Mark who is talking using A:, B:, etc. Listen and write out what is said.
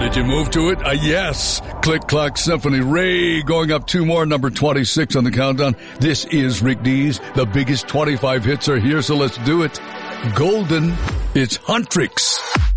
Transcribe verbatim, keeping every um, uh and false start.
A: Did you move to it? Uh, yes. Click Clock Symphony. Ray going up two more, number twenty-six on the countdown. This is Rick Dees. The biggest twenty-five hits are here, so let's do it. Golden, it's Huntrix.